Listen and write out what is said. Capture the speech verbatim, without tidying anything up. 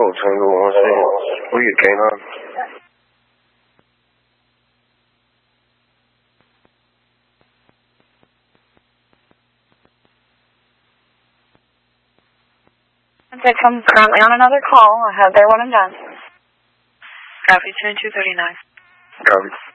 Bravo Tango one six. Where you, K nine? I'm currently on another call. I hope they're one and done. Copy, ten two thirty-nine. Copy.